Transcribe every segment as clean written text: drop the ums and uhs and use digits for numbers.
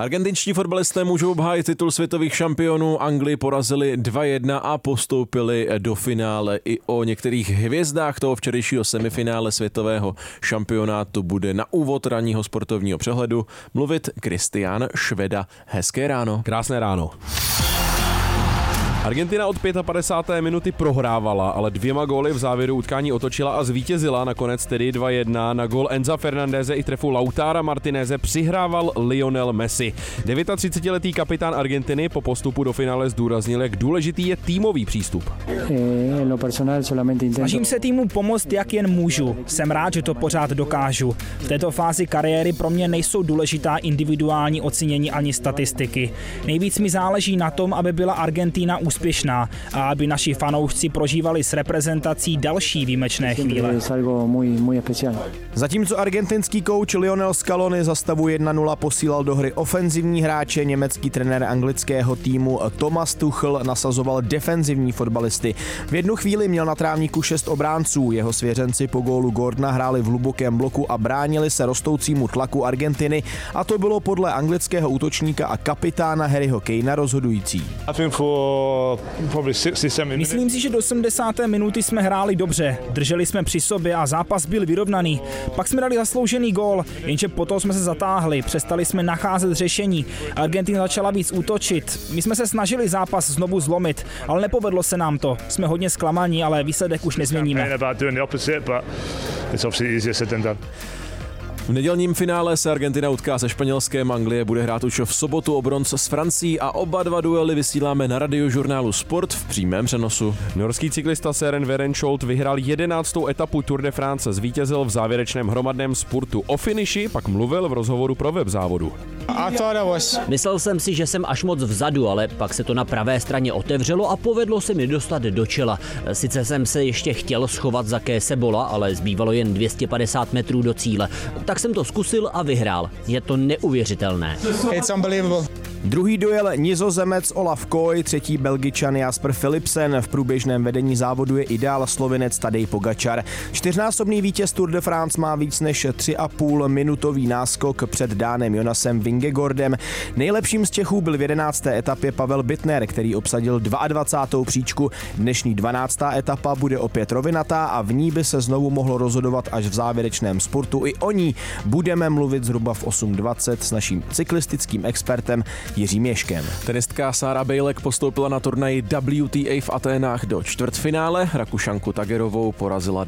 Argentinští fotbalisté můžou obhájit titul světových šampionů. Anglii porazili 2-1 a postoupili do finále. I o některých hvězdách toho včerejšího semifinále světového šampionátu bude na úvod ranního sportovního přehledu mluvit Kristián Šveda. Hezké ráno. Krásné ráno. Argentina od 55. minuty prohrávala, ale 2 góly v závěru utkání otočila a zvítězila, nakonec tedy 2-1. Na gól Enza Fernandéze i trefu Lautara Martineze přihrával Lionel Messi. 39letý kapitán Argentiny po postupu do finále zdůraznil, jak důležitý je týmový přístup. Snažím se týmu pomoct, jak jen můžu. Jsem rád, že to pořád dokážu. V této fázi kariéry pro mě nejsou důležitá individuální ocenění ani statistiky. Nejvíc mi záleží na tom, aby byla Argentina úspěšná a aby naši fanoušci prožívali s reprezentací další výjimečné chvíle. Zatímco argentinský kouč Lionel Scaloni za stavu 1-0 posílal do hry ofenzivní hráče, německý trenér anglického týmu Thomas Tuchel nasazoval defenzivní fotbalisty. V jednu chvíli měl na trávníku 6 obránců, jeho svěřenci po gólu Gordona hráli v hlubokém bloku a bránili se rostoucímu tlaku Argentiny, a to bylo podle anglického útočníka a kapitána Harryho Kanea rozhodující. Myslím si, že do 70. minuty jsme hráli dobře, drželi jsme při sobě a zápas byl vyrovnaný. Pak jsme dali zasloužený gól, jenže potom jsme se zatáhli, přestali jsme nacházet řešení. Argentina začala víc útočit. My jsme se snažili zápas znovu zlomit, ale nepovedlo se nám to. Jsme hodně zklamaní, ale výsledek už nezměníme. V nedělním finále se Argentina utká se Španělskem, Anglie bude hrát už v sobotu o bronz s Francií a oba dva duely vysíláme na Radiožurnálu Sport v přímém přenosu. Norský cyklista Søren Werenskjold vyhrál 11. etapu Tour de France, zvítězil v závěrečném hromadném spurtu. O finiši pak mluvil v rozhovoru pro web závodu. Myslel jsem si, že jsem až moc vzadu, ale pak se to na pravé straně otevřelo a povedlo se mi dostat do čela. Sice jsem se ještě chtěl schovat za Kése Bola, ale zbývalo jen 250 metrů do cíle. Tak jsem to zkusil a vyhrál. Je to neuvěřitelné. Druhý duel Nizozemec Olaf Koy, třetí Belgičan Jasper Philipsen. V průběžném vedení závodu je ideál Slovinec Tadej Pogačar. 4násobný vítěz Tour de France má víc než 3,5 minutový náskok před Dánem Jonasem Vingegaardem. Nejlepším z Čechů byl v 11. etapě Pavel Bittner, který obsadil 22. příčku. Dnešní 12. etapa bude opět rovinatá a v ní by se znovu mohlo rozhodovat až v závěrečném spurtu. I o ní budeme mluvit zhruba v 8:20 s naším cyklistickým expertem Jiřím Ježkem. Tenistka Sára Bejlek postoupila na turnaji WTA v Aténách do čtvrtfinále. Rakušanku Tagerovou porazila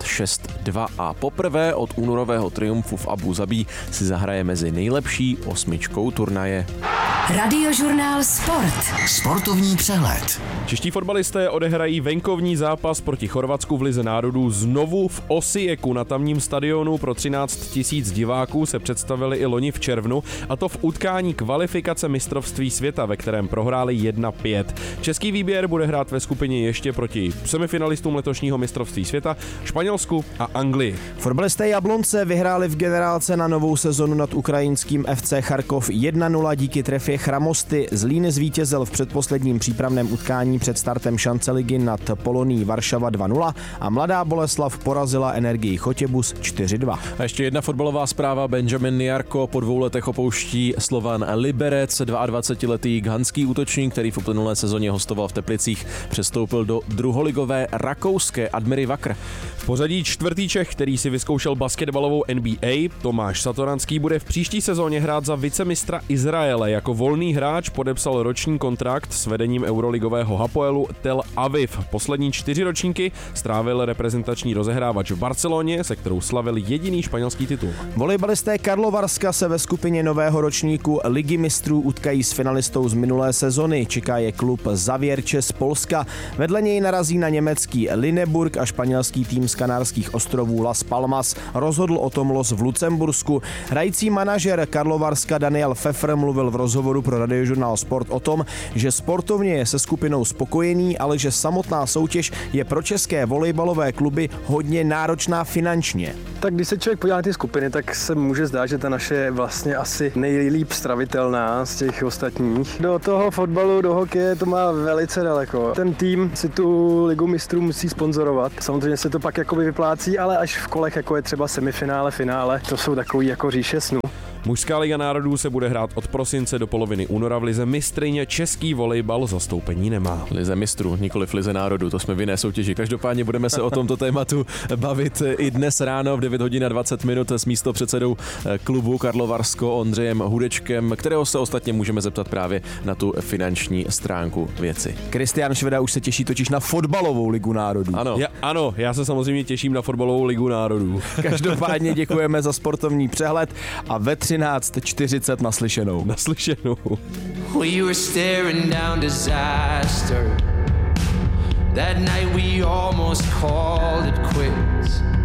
2x6-2 a poprvé od únorového triumfu v Abu Zabí si zahraje mezi nejlepší 8 turnaje. Radiožurnál Sport. Sportovní přehled. Čeští fotbalisté odehrají venkovní zápas proti Chorvatsku v Lize národů znovu v Osijeku. Na tamním stadionu pro 13 000 diváků se představili i loni v červnu, a to v utkání kvalifikace mistrovství světa, ve kterém prohráli 1-5. Český výběr bude hrát ve skupině ještě proti semifinalistům letošního mistrovství světa, Španělsku a Anglii. Fotbalisté Jablonce vyhráli v generálce na novou sezonu nad ukrajinským FC Charkov 1-0 díky trefě Chramosty. Zlín zvítězil v předposledním přípravném utkání před startem šance ligy nad Polonií Varšava 2-0 a Mladá Boleslav porazila Energii Chotěbus 4-2. A ještě jedna fotbalová zpráva. Benjamin Nyarko po 2 letech opouští Slovan Liberec. 22letý ghanský útočník, který v uplynulé sezóně hostoval v Teplicích, přestoupil do druholigové rakouské Admiry Wacker. V pořadí čtvrtý Čech, který si vyzkoušel basketbalovou NBA, Tomáš Satoranský, bude v příští sezóně hrát za vicemistra Izraele. Jako volný hráč podepsal roční kontrakt s vedením euroligového Hapoelu Tel Aviv. Poslední 4 ročníky strávil reprezentační rozehrávač v Barceloně, se kterou slavil jediný španělský titul. Volejbalisté Karlovarska se ve skupině nového ročníku Ligy mistrů utkají s finalistou z minulé sezony. Čeká je klub Zawiercie z Polska. Vedle něj narazí na německý Lüneburg a španělský tým z Kanárských ostrovů Las Palmas. Rozhodl o tom los v Lucembursku. Hrající manažer Karlovarska Daniel Pfeffer mluvil v rozhovoru pro Radiožurnál Sport o tom, že sportovně je se skupinou spokojený, ale že samotná soutěž je pro české volejbalové kluby hodně náročná finančně. Tak když se člověk podívá na ty skupiny, tak se může zdát, že ta naše je vlastně asi nejlíp stravitelná z těch ostatních. Do toho fotbalu, do hokeje to má velice daleko. Ten tým si tu Ligu mistrů musí sponzorovat. Samozřejmě se to pak jakoby vyplácí, ale až v kolech, jako je třeba semifinále, finále, to jsou takový jako říše snů. Mužská liga národů se bude hrát od prosince do poloviny února v lize mistryně. Český volejbal zastoupení nemá. Lize mistrů, nikoliv lize národů, to jsme v jiné soutěži. Každopádně budeme se o tomto tématu bavit i dnes ráno v 9 hodin a 20 minut s místopředsedou klubu Karlovarsko Ondřejem Hudečkem, kterého se ostatně můžeme zeptat právě na tu finanční stránku věci. Kristián Šveda už se těší totiž na fotbalovou ligu národů. Ano. Já se samozřejmě těším na fotbalovou ligu národů. Každopádně děkujeme za sportovní přehled a ve 13:40 naslyšenou. We were staring down disaster. That night we almost called it quits.